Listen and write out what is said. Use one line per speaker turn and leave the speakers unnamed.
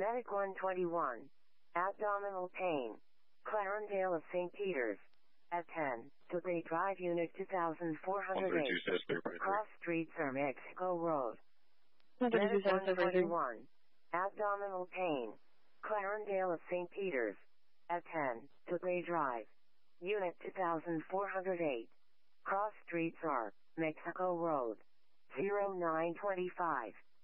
Medic 121. Abdominal pain. Clarendale of St. Peters. At 10, Degree Drive Unit 2408. Cross Street, Sir Mexico Road. Medic 121. Abdominal pain. Clarendale of St. Peters. At 10, Degree Drive. Unit 2408. Cross Street, Sir Mexico Road. 0925.